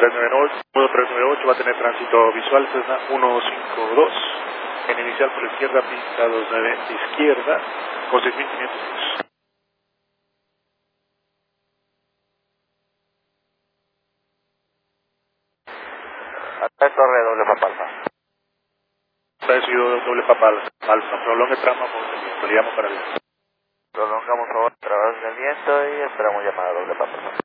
398 va a tener tránsito visual, Cessna 152, en inicial por la izquierda, pista 29 izquierda, con 6500 pies. Torre doble papalfa. Precio doble papal, alfa, prolongue trama, movimiento, le llamo para el... Prolongamos ahora a través del viento y esperamos llamada doble papalfa.